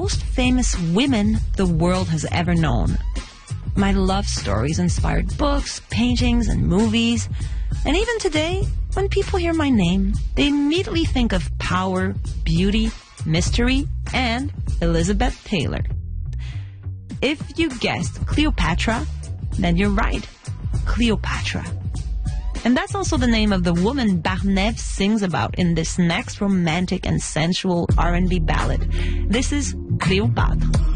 most famous women the world has ever known. My love stories inspired books, paintings, and movies. And even today, when people hear my name, they immediately think of power, beauty, mystery, and Elizabeth Taylor. If you guessed Cleopatra, then you're right. Cleopatra. And that's also the name of the woman Barnev sings about in this next romantic and sensual R&B ballad. This is Cleopatra.